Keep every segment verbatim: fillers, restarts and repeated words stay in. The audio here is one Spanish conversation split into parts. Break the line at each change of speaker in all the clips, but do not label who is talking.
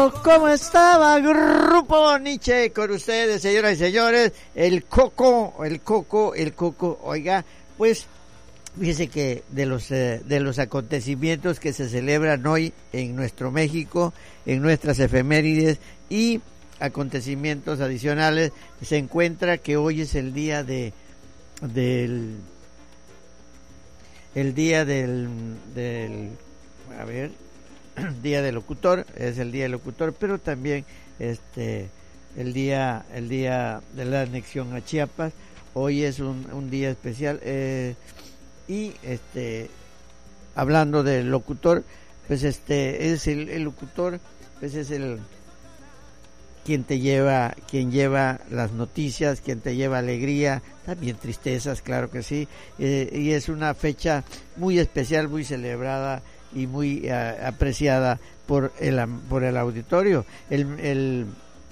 ¿Cómo estaba Grupo Nietzsche con ustedes, señoras y señores? El Coco, el Coco, el Coco. Oiga, pues fíjese que de los eh, de los acontecimientos que se celebran hoy en nuestro México, en nuestras efemérides y acontecimientos adicionales, se encuentra que hoy es el día de del el día del del a ver día del locutor, es el día del locutor, pero también este el día el día de la anexión a Chiapas. Hoy es un, un día especial, eh, y este hablando del locutor, pues este es el, el locutor, pues es el quien te lleva, quien lleva las noticias, quien te lleva alegría, también tristezas, claro que sí, eh, y es una fecha muy especial, muy celebrada y muy uh, apreciada por el por el auditorio. El, el,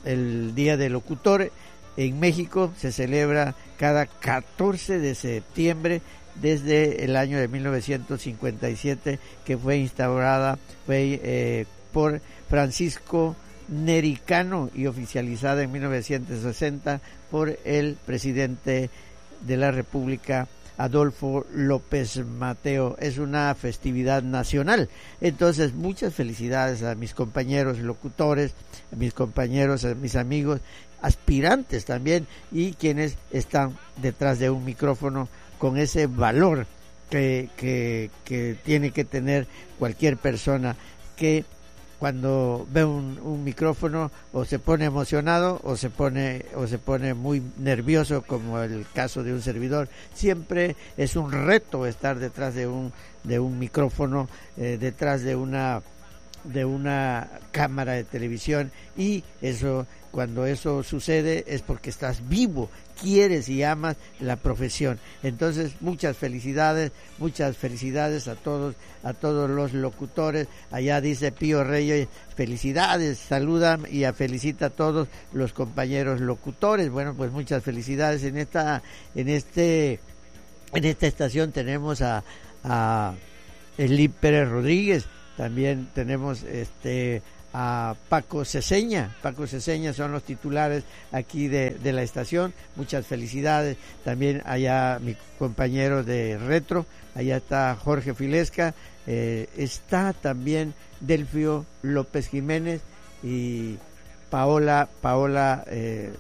el Día del Locutor en México se celebra cada catorce de septiembre desde el año de mil novecientos cincuenta y siete, que fue instaurada fue eh, por Francisco Neri Cano y oficializada en mil novecientos sesenta por el presidente de la República, Adolfo López Mateo. Es una festividad nacional. Entonces, muchas felicidades a mis compañeros locutores, a mis compañeros, a mis amigos, aspirantes también, y quienes están detrás de un micrófono con ese valor que, que, que tiene que tener cualquier persona que cuando ve un, un micrófono o se pone emocionado o se pone o se pone muy nervioso, como el caso de un servidor. Siempre es un reto estar detrás de un de un micrófono, eh, detrás de una de una cámara de televisión, y eso, cuando eso sucede, es porque estás vivo, quieres y amas la profesión. Entonces, muchas felicidades, muchas felicidades a todos, a todos los locutores. Allá dice Pío Reyes, felicidades, saludan y a felicita a todos los compañeros locutores. Bueno, pues muchas felicidades. En esta, en este, en esta estación tenemos a, a Eli Pérez Rodríguez. También tenemos este a Paco Ceseña. Paco Ceseña son los titulares aquí de, de la estación. Muchas felicidades. También allá mi compañero de Retro, allá está Jorge Filesca, eh, está también Delfio López Jiménez y Paola, Paola, eh,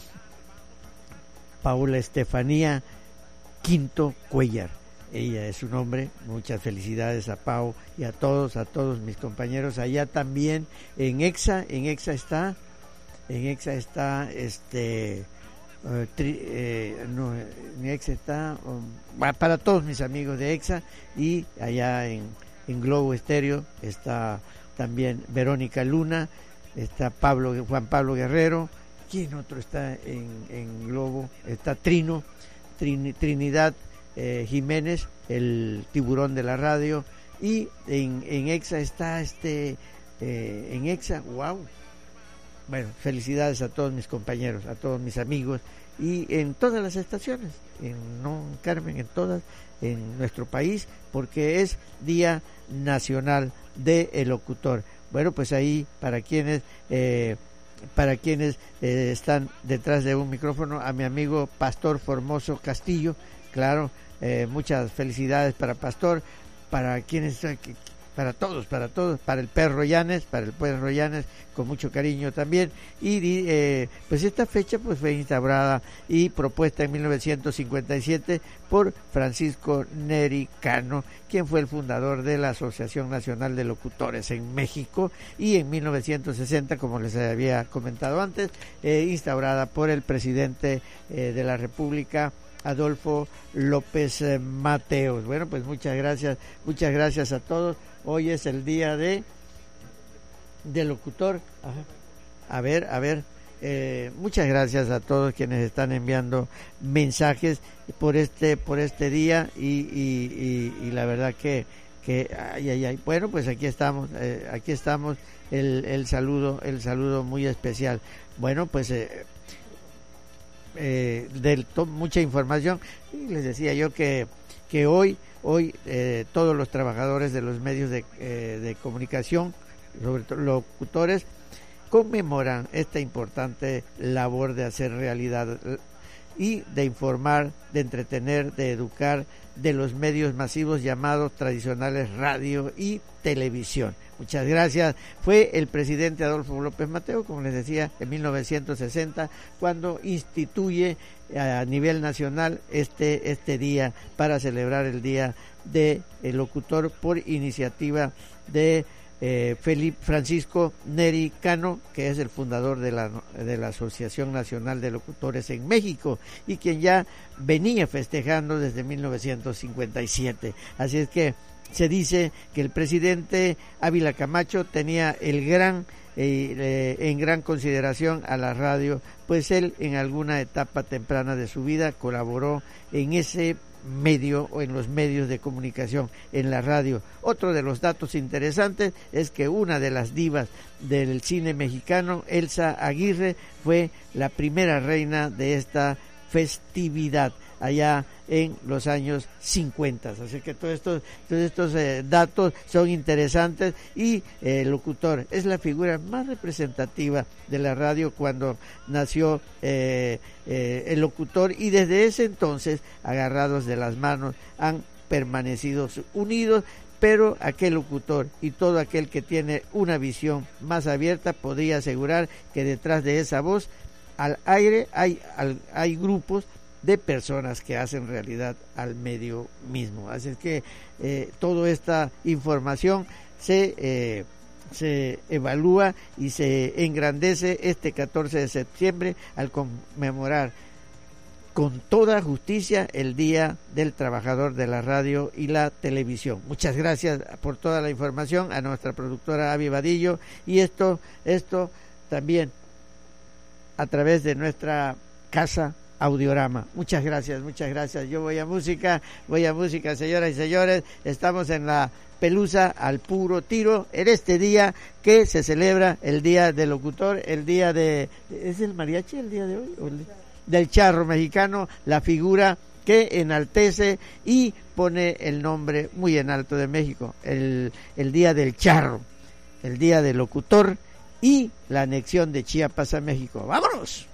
Paola Estefanía Quinto Cuellar. Ella es su nombre. Muchas felicidades a Pau y a todos, a todos mis compañeros. Allá también en EXA, en EXA está, en EXA está, este, uh, tri, eh, no, en EXA está, um, para todos mis amigos de EXA, y allá en, en Globo Estéreo está también Verónica Luna, está Pablo, Juan Pablo Guerrero. ¿Quién otro está en, en Globo? Está Trino, Trin, Trinidad Eh, Jiménez, el tiburón de la radio, y en, en EXA está este eh, en EXA, wow, bueno, felicidades a todos mis compañeros, a todos mis amigos, y en todas las estaciones, en no Carmen, en todas, en nuestro país, porque es Día Nacional del Locutor. Bueno, pues ahí para quienes eh, para quienes eh, están detrás de un micrófono, a mi amigo Pastor Formoso Castillo, claro. Eh, muchas felicidades para Pastor, para quienes, para todos, para todos, para el perro Llanes, para el perro Llanes, con mucho cariño también. Y eh, pues esta fecha pues fue instaurada y propuesta en mil novecientos cincuenta y siete por Francisco Neri Cano, quien fue el fundador de la Asociación Nacional de Locutores en México, y en mil novecientos sesenta, como les había comentado antes, eh, instaurada por el presidente eh, de la República, Adolfo López eh, Mateos. Bueno, pues muchas gracias, muchas gracias a todos. Hoy es el día de del locutor. Ajá. A ver, a ver, eh, muchas gracias a todos quienes están enviando mensajes por este por este día, y, y, y, y la verdad que que ay ay ay. Bueno, pues aquí estamos, eh, aquí estamos el, el saludo, el saludo muy especial. Bueno, pues eh, Eh, de to, mucha información, y les decía yo que que hoy hoy eh, todos los trabajadores de los medios de, eh, de comunicación, sobre todo locutores, conmemoran esta importante labor de hacer realidad y de informar, de entretener, de educar, de los medios masivos llamados tradicionales radio y televisión. Muchas gracias. Fue el presidente Adolfo López Mateo, como les decía, en mil novecientos sesenta, cuando instituye a nivel nacional este, este día para celebrar el Día del Locutor por iniciativa de eh, Felipe Francisco Neri Cano, que es el fundador de la, de la Asociación Nacional de Locutores en México y quien ya venía festejando desde mil novecientos cincuenta y siete. Así es que se dice que el presidente Ávila Camacho tenía el gran eh, eh, en gran consideración a la radio, pues él en alguna etapa temprana de su vida colaboró en ese medio o en los medios de comunicación, en la radio. Otro de los datos interesantes es que una de las divas del cine mexicano, Elsa Aguirre, fue la primera reina de esta festividad allá en los años cincuenta. Así que todos estos, todos estos eh, datos son interesantes y eh, el locutor es la figura más representativa de la radio cuando nació eh, eh, el locutor, y desde ese entonces, agarrados de las manos, han permanecido unidos. Pero aquel locutor y todo aquel que tiene una visión más abierta podría asegurar que detrás de esa voz al aire hay, al, hay grupos de personas que hacen realidad al medio mismo. Así es que eh, toda esta información se, eh, se evalúa y se engrandece este catorce de septiembre al conmemorar con toda justicia el Día del Trabajador de la Radio y la Televisión. Muchas gracias por toda la información a nuestra productora Avi Vadillo, y esto, esto también a través de nuestra casa Audiorama. Muchas gracias, muchas gracias. Yo voy a música, voy a música, señoras y señores. Estamos en la Pelusa al puro tiro en este día que se celebra el Día del Locutor, el día de... ¿Es el mariachi el día de hoy? ¿O el, del charro mexicano, la figura que enaltece y pone el nombre muy en alto de México, el, el Día del Charro, el Día del Locutor y la anexión de Chiapas a México. ¡Vámonos!